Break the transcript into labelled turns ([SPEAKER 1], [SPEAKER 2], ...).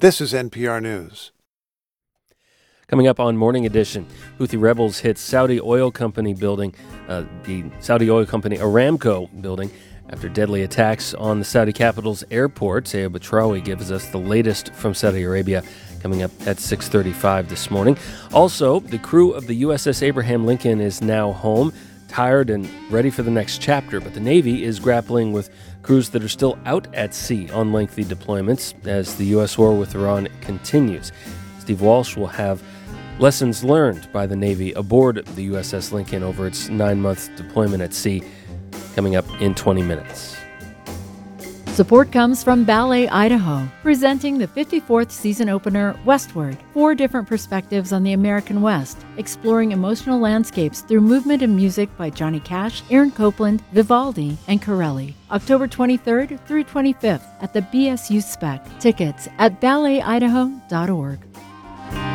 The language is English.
[SPEAKER 1] This is NPR News.
[SPEAKER 2] Coming up on Morning Edition, Houthi rebels hit Saudi oil company building, the Saudi oil company Aramco building, after deadly attacks on the Saudi capital's airport. Saya Batrawi gives us the latest from Saudi Arabia, coming up at 6:35 this morning. Also, the crew of the USS Abraham Lincoln is now home, tired and ready for the next chapter, but the Navy is grappling with crews that are still out at sea on lengthy deployments as the U.S. war with Iran continues. Steve Walsh will have lessons learned by the Navy aboard the USS Lincoln over its 9-month deployment at sea, coming up in 20 minutes.
[SPEAKER 3] Support comes from Ballet Idaho, presenting the 54th season opener, Westward, 4 different perspectives on the American West, exploring emotional landscapes through movement and music by Johnny Cash, Aaron Copland, Vivaldi, and Corelli. October 23rd through 25th at the BSU Spec. Tickets at balletidaho.org.